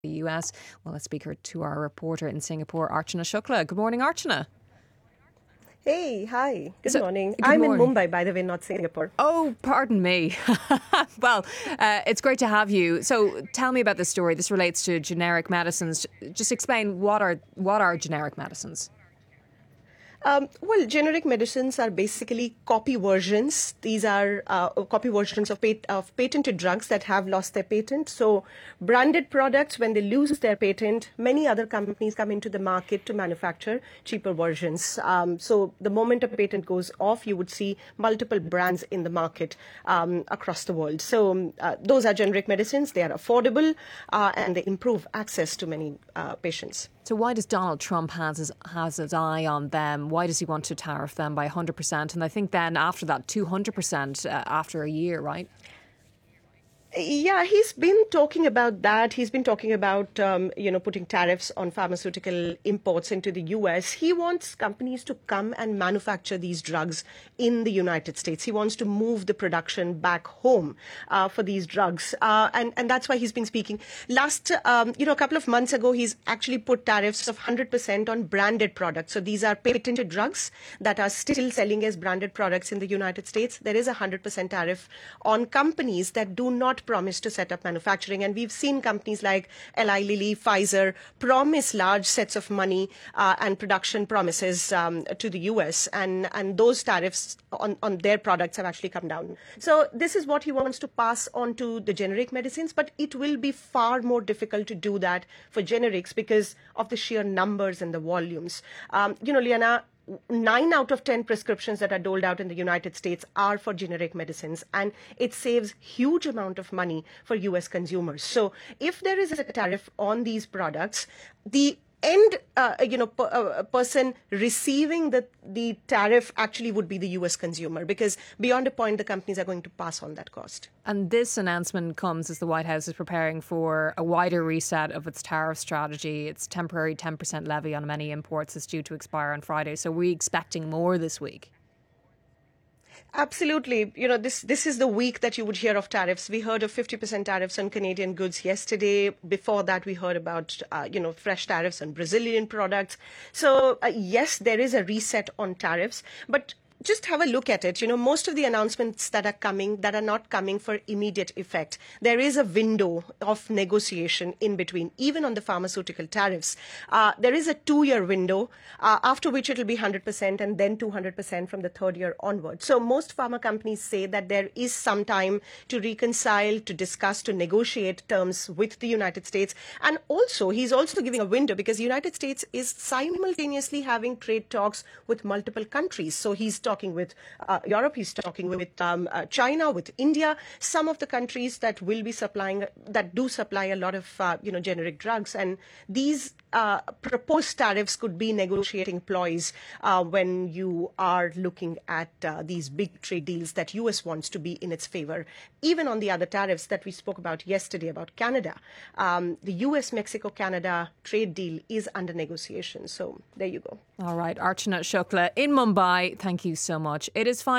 the US. Well, let's speak to our reporter in Singapore, Archana Shukla. Good morning, Archana. Hey, hi. Good morning. Good I'm morning. in Mumbai, by the way, not Singapore. Oh, pardon me. Well, it's great to have you. So tell me about this story. This relates to generic medicines. Just explain what are generic medicines? Well, generic medicines are basically copy versions. These are copy versions of patented drugs that have lost their patent. So, branded products, when they lose their patent, many other companies come into the market to manufacture cheaper versions. So, the moment a patent goes off, you would see multiple brands in the market across the world. So, those are generic medicines. They are affordable and they improve access to many patients. So why does Donald Trump has his eye on them? Why does he want to tariff them by 100%? And I think then after that, 200% after a year, right? Yeah, he's been talking about that. He's been talking about, putting tariffs on pharmaceutical imports into the U.S. He wants companies to come and manufacture these drugs in the United States. He wants to move the production back home for these drugs. And that's why he's been speaking. A couple of months ago, he's actually put tariffs of 100% on branded products. So these are patented drugs that are still selling as branded products in the United States. There is a 100% tariff on companies that do not promise to set up manufacturing. And we've seen companies like Eli Lilly, Pfizer promise large sets of money and production promises to the US. And those tariffs on their products have actually come down. So this is what he wants to pass on to the generic medicines. But it will be far more difficult to do that for generics because of the sheer numbers and the volumes. Liana, 9 out of 10 prescriptions that are doled out in the United States are for generic medicines, and it saves huge amount of money for US consumers. So if there is a tariff on these products, the end person receiving the tariff actually would be the US consumer, because beyond a point the companies are going to pass on that cost. And this announcement comes as the White House is preparing for a wider reset of its tariff strategy. Its temporary 10% levy on many imports is due to expire on Friday. So we're expecting more this week. Absolutely. This is the week that you would hear of tariffs. We heard of 50% tariffs on Canadian goods yesterday. Before that, we heard about, fresh tariffs on Brazilian products. So, yes, there is a reset on tariffs, but just have a look at it. Most of the announcements that are not coming for immediate effect. There is a window of negotiation in between, even on the pharmaceutical tariffs. There is a 2-year window, after which it will be 100% and then 200% from the 3rd year onward. So most pharma companies say that there is some time to reconcile, to discuss, to negotiate terms with the United States. And also, he's also giving a window because the United States is simultaneously having trade talks with multiple countries. So he's talking with Europe, he's talking with China, with India, some of the countries that do supply a lot of generic drugs, and these proposed tariffs could be negotiating ploys when you are looking at these big trade deals that US wants to be in its favor. Even on the other tariffs that we spoke about yesterday about Canada, the US-Mexico-Canada trade deal is under negotiation. So there you go. All right, Archana Shukla in Mumbai. Thank you so much. It is fine.